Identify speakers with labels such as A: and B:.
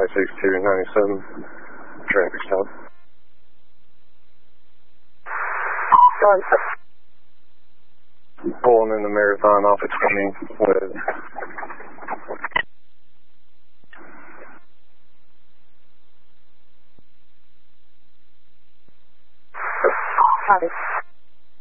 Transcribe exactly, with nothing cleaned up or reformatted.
A: six two ninety-seven, traffic stop. Pulling in the Marathon off at twenty with
B: Copy.